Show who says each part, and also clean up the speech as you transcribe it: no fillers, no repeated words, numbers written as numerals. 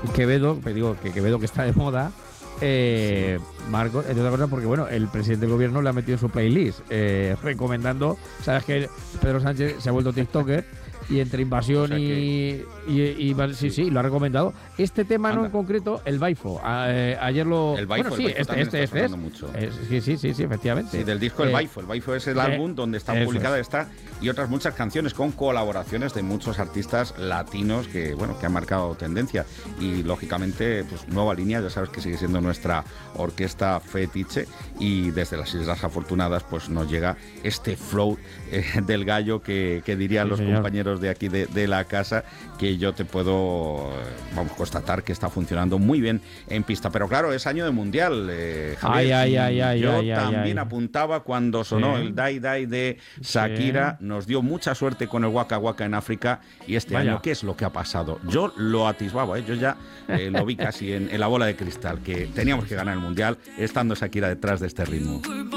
Speaker 1: Quevedo, te digo que Quevedo que está de moda, Marcos, entre otras cosas porque bueno, el presidente del gobierno le ha metido en su playlist, recomendando, sabes que Pedro Sánchez se ha vuelto TikToker y entre invasión
Speaker 2: O sea
Speaker 1: sí, lo ha recomendado. Este tema no en concreto, el Baifo, ayer lo...
Speaker 2: El Baifo,
Speaker 1: bueno, sí, este es.
Speaker 2: Mucho.
Speaker 1: Sí, efectivamente.
Speaker 2: Sí, del disco El Baifo. El Baifo es el álbum donde está publicada esta y otras muchas canciones con colaboraciones de muchos artistas latinos que, bueno, que han marcado tendencia. Y, lógicamente, pues nueva línea, ya sabes que sigue siendo nuestra orquesta fetiche y desde las Islas Afortunadas pues nos llega este flow del gallo que dirían los compañeros de aquí de la casa, que yo te puedo constatar que está funcionando muy bien en pista. Pero claro, es año de mundial, Javier. Yo también apuntaba cuando sonó el Dai Dai de Shakira, nos dio mucha suerte con el Waka Waka en África, y este año, ¿qué es lo que ha pasado? Yo lo atisbaba, yo ya lo vi casi en la bola de cristal, que teníamos que ganar el mundial estando Shakira detrás de este ritmo.